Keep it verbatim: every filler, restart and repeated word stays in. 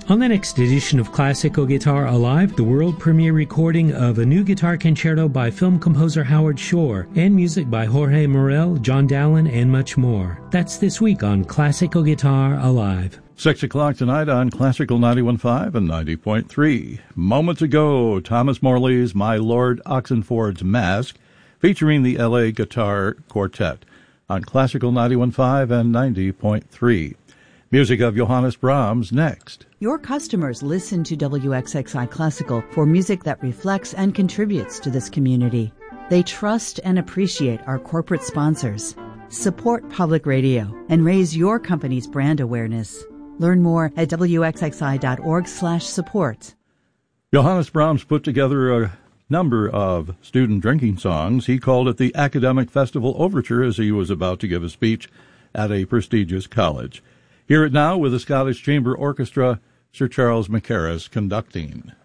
On the next edition of Classical Guitar Alive, the world premiere recording of a new guitar concerto by film composer Howard Shore, and music by Jorge Morel, John Dowland, and much more. That's this week on Classical Guitar Alive. Six o'clock tonight on Classical ninety-one point five and ninety point three. Moments ago, Thomas Morley's My Lord Oxenford's Mask, featuring the L A Guitar Quartet on Classical ninety-one point five and ninety point three. Music of Johannes Brahms next. Your customers listen to W X X I Classical for music that reflects and contributes to this community. They trust and appreciate our corporate sponsors. Support public radio and raise your company's brand awareness. Learn more at W X X I dot org slash support. Johannes Brahms put together a number of student drinking songs. He called it the Academic Festival Overture as he was about to give a speech at a prestigious college. Hear it now with the Scottish Chamber Orchestra, Sir Charles Mackerras conducting.